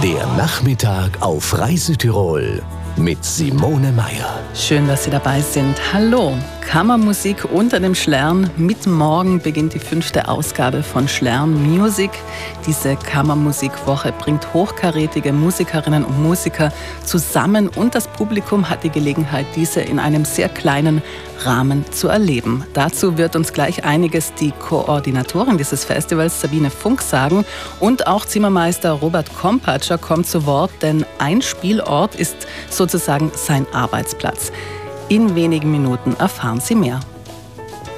Der Nachmittag auf Reise-Tirol mit Simone Meier. Schön, dass Sie dabei sind. Hallo, Kammermusik unter dem Schlern. Mit morgen beginnt die 5. Ausgabe von Schlern Music. Diese Kammermusikwoche bringt hochkarätige Musikerinnen und Musiker zusammen und das Publikum hat die Gelegenheit, diese in einem sehr kleinen Rahmen zu erleben. Dazu wird uns gleich einiges die Koordinatorin dieses Festivals, Sabine Funk, sagen. Und auch Zimmermeister Robert Kompatscher kommt zu Wort, denn ein Spielort ist sozusagen sein Arbeitsplatz. In wenigen Minuten erfahren Sie mehr.